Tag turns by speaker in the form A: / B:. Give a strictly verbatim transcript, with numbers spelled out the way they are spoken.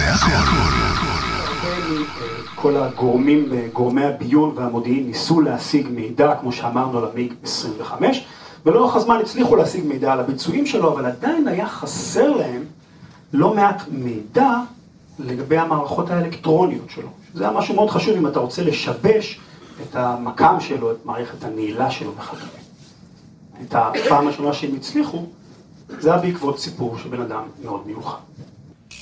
A: כל הגורמים, גורמי הביון והמודיעין ניסו להשיג מידע, כמו שאמרנו, על המיג עשרים וחמש, ולאורך הזמן הצליחו להשיג מידע על הביצועים שלו, אבל עדיין היה חסר להם לא מעט מידע לגבי המערכות האלקטרוניות שלו. זה היה משהו מאוד חשוב אם אתה רוצה לשבש את המקם שלו, את מערכת הנעילה שלו וכדומה. את הפעם השנייה שהם הצליחו, זה היה בעקבות סיפור של בן אדם מאוד מיוחד.